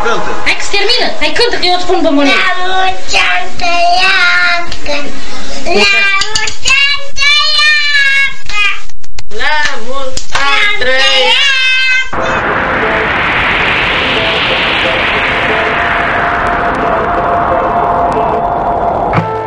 cântă. Hai că se termină. Hai cântă că eu îți spun bombonele. La mulți ani tăiacă, la mulți ani tăiacă, La mulți ani trăiacă.